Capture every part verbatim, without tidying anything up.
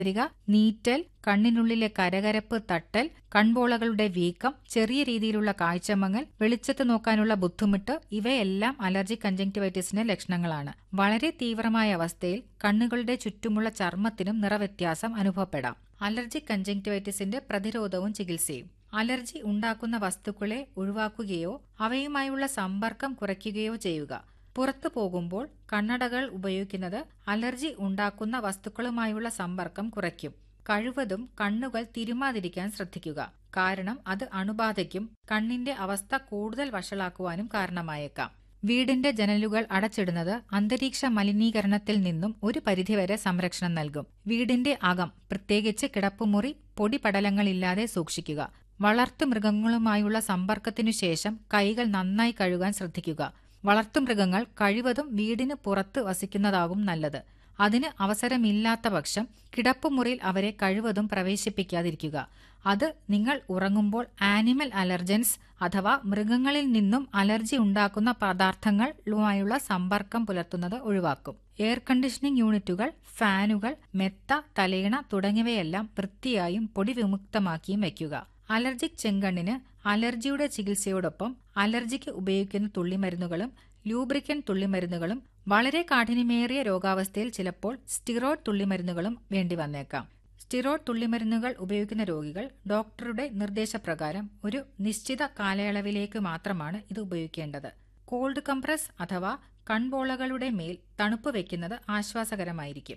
വരിക, നീറ്റൽ, കണ്ണിനുള്ളിലെ കരകരപ്പ്, തട്ടൽ, കൺപോളകളുടെ വീക്കം, ചെറിയ രീതിയിലുള്ള കാഴ്ചമങ്ങൽ, വെളിച്ചത്ത് നോക്കാനുള്ള ബുദ്ധിമുട്ട് ഇവയെല്ലാം അലർജിക് കൺജങ്ക്റ്റിവൈറ്റിസിന്റെ ലക്ഷണങ്ങളാണ്. വളരെ തീവ്രമായ അവസ്ഥയിൽ കണ്ണുകളുടെ ചുറ്റുമുള്ള ചർമ്മത്തിനും നിറവ്യത്യാസം അനുഭവപ്പെടാം. അലർജിക് കൺജങ്ക്റ്റിവൈറ്റിസിന്റെ പ്രതിരോധവും ചികിത്സയും. അലർജി ഉണ്ടാക്കുന്ന വസ്തുക്കളെ ഒഴിവാക്കുകയോ അവയുമായുള്ള സമ്പർക്കം കുറയ്ക്കുകയോ ചെയ്യുക. പുറത്തു പോകുമ്പോൾ കണ്ണടകൾ ഉപയോഗിക്കുന്നത് അലർജി ഉണ്ടാക്കുന്ന വസ്തുക്കളുമായുള്ള സമ്പർക്കം കുറയ്ക്കും. കഴിവതും കണ്ണുകൾ തിരുമാതിരിക്കാൻ ശ്രദ്ധിക്കുക. കാരണം അത് അണുബാധയ്ക്കും കണ്ണിന്റെ അവസ്ഥ കൂടുതൽ വഷളാക്കുവാനും കാരണമായേക്കാം. വീടിന്റെ ജനലുകൾ അടച്ചിടുന്നത് അന്തരീക്ഷ മലിനീകരണത്തിൽ നിന്നും ഒരു പരിധിവരെ സംരക്ഷണം നൽകും. വീടിന്റെ അകം, പ്രത്യേകിച്ച് കിടപ്പുമുറി, പൊടിപടലങ്ങളില്ലാതെ സൂക്ഷിക്കുക. വളർത്തുമൃഗങ്ങളുമായുള്ള സമ്പർക്കത്തിനു ശേഷം കൈകൾ നന്നായി കഴുകാൻ ശ്രദ്ധിക്കുക. വളർത്തുമൃഗങ്ങൾ കഴിവതും വീടിന് പുറത്ത് വസിക്കുന്നതാകും നല്ലത്. അതിന് അവസരമില്ലാത്ത പക്ഷം കിടപ്പുമുറിയിൽ അവരെ കഴിവതും പ്രവേശിപ്പിക്കാതിരിക്കുക. അത് നിങ്ങൾ ഉറങ്ങുമ്പോൾ ആനിമൽ അലർജൻസ് അഥവാ മൃഗങ്ങളിൽ നിന്നും അലർജി ഉണ്ടാക്കുന്ന പദാർത്ഥങ്ങളുമായുള്ള സമ്പർക്കം പുലർത്തുന്നത് ഒഴിവാക്കും. എയർ കണ്ടീഷനിംഗ് യൂണിറ്റുകൾ, ഫാനുകൾ, മെത്ത, തലയിണ തുടങ്ങിയവയെല്ലാം വൃത്തിയായും പൊടി വിമുക്തമാക്കിയും വയ്ക്കുക. അലർജിക് ചെങ്കണ്ണിന് അലർജിയുടെ ചികിത്സയോടൊപ്പം അലർജിക്ക് ഉപയോഗിക്കുന്ന തുള്ളിമരുന്നുകളും ലൂബ്രിക്കന്റ് തുള്ളിമരുന്നുകളും വളരെ കാഠിന്യമേറിയ രോഗാവസ്ഥയിൽ ചിലപ്പോൾ സ്റ്റിറോയ്ഡ് തുള്ളിമരുന്നുകളും വേണ്ടി വന്നേക്കാം. സ്റ്റിറോയ്ഡ് തുള്ളിമരുന്നുകൾ ഉപയോഗിക്കുന്ന രോഗികൾ ഡോക്ടറുടെ നിർദ്ദേശപ്രകാരം ഒരു നിശ്ചിത കാലയളവിലേക്ക് മാത്രമാണ് ഇത് ഉപയോഗിക്കേണ്ടത്. കോൾഡ് കംപ്രസ് അഥവാ കൺപോളകളുടെ മേൽ തണുപ്പ് വയ്ക്കുന്നത് ആശ്വാസകരമായിരിക്കും.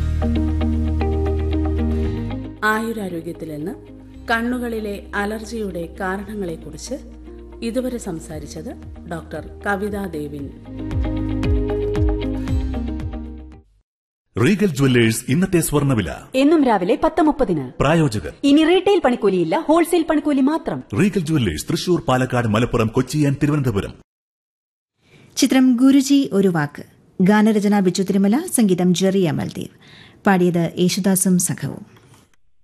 ആയുരാരോഗ്യത്തിൽ നിന്ന് കണ്ണുകളിലെ അലർജിയുടെ കാരണങ്ങളെക്കുറിച്ച് ഇതുവരെ സംസാരിച്ചത് ഡോക്ടർ കവിതാ ദേവിൻ. റീഗൽ ജുവല്ലേഴ്സ് ഇന്നത്തെ സ്വർണ്ണവില എന്നും രാവിലെ പത്ത് മുപ്പതിന്. പ്രായോജകർ ഇനി റീറ്റെയിൽ പണിക്കൂലിയില്ല, ഹോൾസെയിൽ പണിക്കൂലി മാത്രം. Regal jewellers Thrissur, Palakkad, Malappuram, Kochi and Thiruvananthapuram. ചിത്രം ഗുരുജി ഒരു വാക്ക്. ഗാനരചന ബിജു തിരുമല, സംഗീതം ജെറി അമൽദേവ്. പാടിയത് യേശുദാസും സംഘവും.